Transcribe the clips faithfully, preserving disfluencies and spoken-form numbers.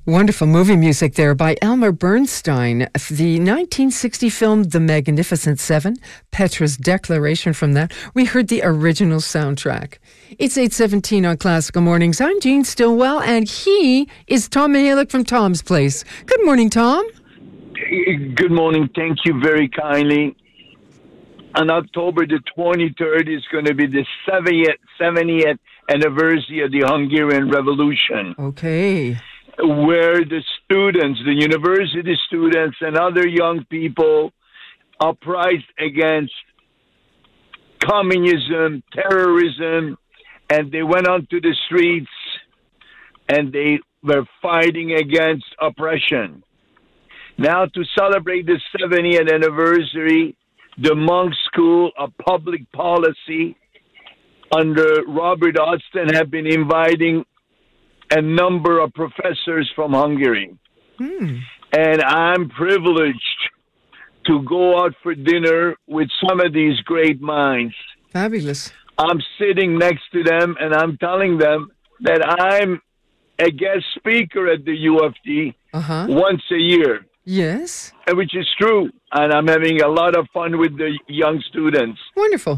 Wonderful movie music there by Elmer Bernstein. The nineteen sixty film The Magnificent Seven, Petra's Declaration from that. We heard the original soundtrack. It's eight seventeen on Classical Mornings. I'm Jean Stillwell, and he is Tom Mihalik from Tom's Place. Good morning, Tom. Good morning. Thank you very kindly. On October the twenty-third is going to be the seventieth, seventieth anniversary of the Hungarian Revolution. Okay. Where the students, the university students and other young people uprised against communism, terrorism, and they went onto the streets and they were fighting against oppression. Now, to celebrate the seventieth anniversary, the Monk School of Public Policy under Robert Austin have been inviting a number of professors from Hungary. Hmm. And I'm privileged to go out for dinner with some of these great minds. Fabulous. I'm sitting next to them and I'm telling them that I'm a guest speaker at the U of T uh-huh. once a year. Yes. Which is true. And I'm having a lot of fun with the young students. Wonderful.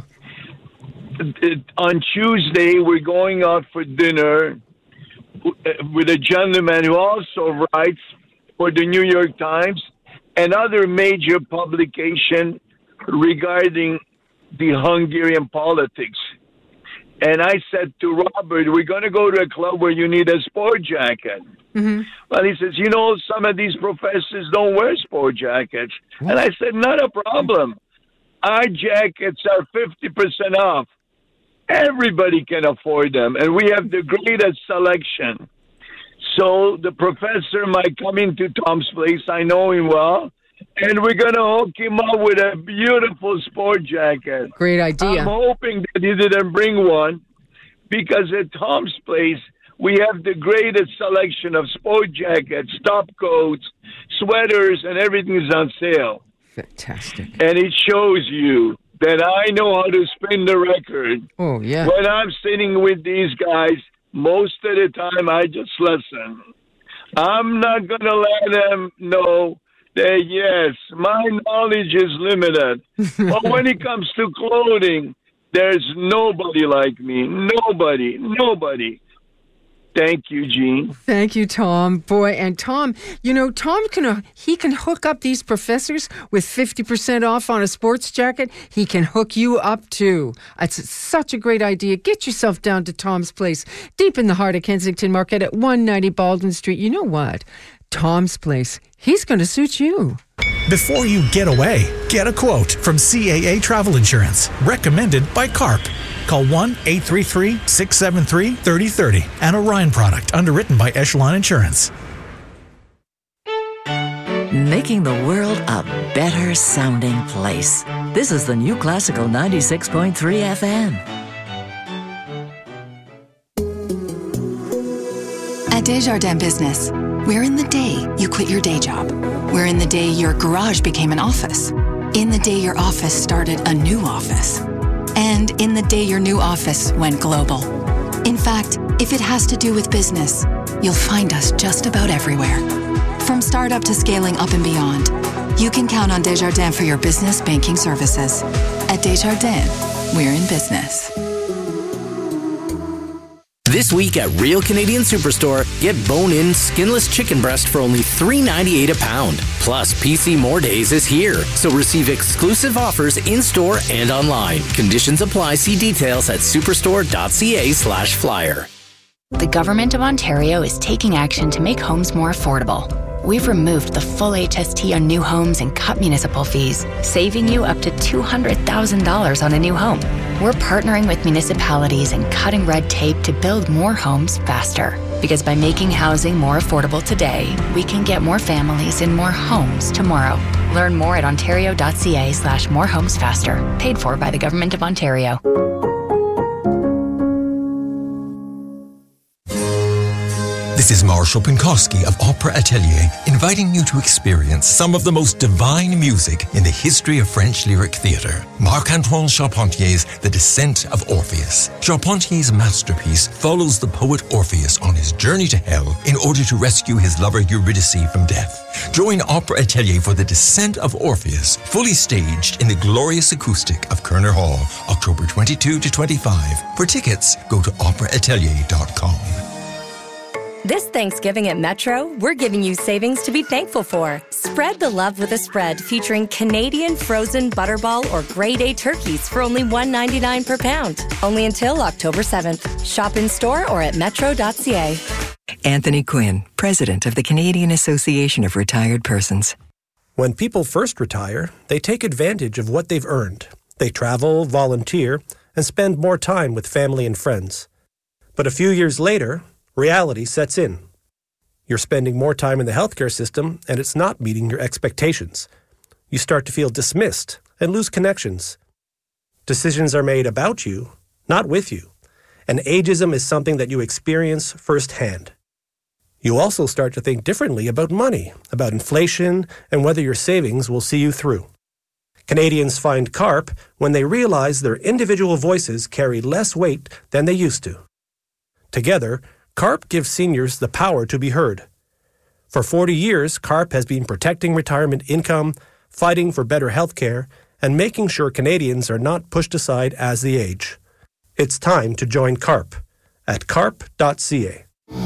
On Tuesday, we're going out for dinner with a gentleman who also writes for the New York Times and other major publication regarding the Hungarian politics. And I said to Robert, we're going to go to a club where you need a sport jacket. Mm-hmm. Well, he says, you know, some of these professors don't wear sport jackets. What? And I said, not a problem. Our jackets are fifty percent off. Everybody can afford them, and we have the greatest selection. So the professor might come into Tom's Place. I know him well. And we're going to hook him up with a beautiful sport jacket. Great idea. I'm hoping that he didn't bring one, because at Tom's Place, we have the greatest selection of sport jackets, top coats, sweaters, and everything is on sale. Fantastic. And it shows you that I know how to spin the record. Oh, yeah. When I'm sitting with these guys, most of the time I just listen. I'm not going to let them know that, yes, my knowledge is limited. But when it comes to clothing, there's nobody like me. Nobody. Nobody. Thank you, Jean. Thank you, Tom. Boy, and Tom, you know, Tom can uh, he can hook up these professors with fifty percent off on a sports jacket. He can hook you up, too. It's such a great idea. Get yourself down to Tom's Place, deep in the heart of Kensington Market at one ninety Baldwin Street. You know what? Tom's Place, he's going to suit you. Before you get away, get a quote from C A A Travel Insurance, recommended by CARP. Call one eight three three, six seven three, three zero three zero. An Orion product underwritten by Echelon Insurance. Making the world a better sounding place. This is the New Classical ninety-six point three F M. At Desjardins Business, we're in the day you quit your day job. We're in the day your garage became an office. In the day your office started a new office. And in the day your new office went global. In fact, if it has to do with business, you'll find us just about everywhere. From startup to scaling up and beyond, you can count on Desjardins for your business banking services. At Desjardins, we're in business. This week at Real Canadian Superstore, get bone-in, skinless chicken breast for only three ninety-eight a pound. Plus, P C More Days is here, so receive exclusive offers in-store and online. Conditions apply. See details at superstore.ca slash flyer. The Government of Ontario is taking action to make homes more affordable. We've removed the full H S T on new homes and cut municipal fees, saving you up to two hundred thousand dollars on a new home. We're partnering with municipalities and cutting red tape to build more homes faster. Because by making housing more affordable today, we can get more families in more homes tomorrow. Learn more at ontario.ca slash more homes faster. Paid for by the Government of Ontario. This is Marshall Pinkowski of Opera Atelier, inviting you to experience some of the most divine music in the history of French lyric theatre. Marc-Antoine Charpentier's The Descent of Orpheus. Charpentier's masterpiece follows the poet Orpheus on his journey to hell in order to rescue his lover Eurydice from death. Join Opera Atelier for The Descent of Orpheus, fully staged in the glorious acoustic of Kerner Hall, October twenty-second to twenty-fifth. For tickets, go to opera atelier dot com. This Thanksgiving at Metro, we're giving you savings to be thankful for. Spread the love with a spread featuring Canadian frozen butterball or grade A turkeys for only one dollar ninety-nine per pound. Only until October seventh. Shop in store or at metro dot c a. Anthony Quinn, President of the Canadian Association of Retired Persons. When people first retire, they take advantage of what they've earned. They travel, volunteer, and spend more time with family and friends. But a few years later, reality sets in. You're spending more time in the healthcare system, and it's not meeting your expectations. You start to feel dismissed and lose connections. Decisions are made about you, not with you, and ageism is something that you experience firsthand. You also start to think differently about money, about inflation, and whether your savings will see you through. Canadians find CARP when they realize their individual voices carry less weight than they used to. Together, CARP gives seniors the power to be heard. For forty years, CARP has been protecting retirement income, fighting for better health care, and making sure Canadians are not pushed aside as they age. It's time to join CARP at carp dot c a.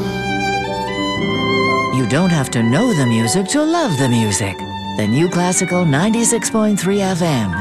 You don't have to know the music to love the music. The New Classical ninety-six point three F M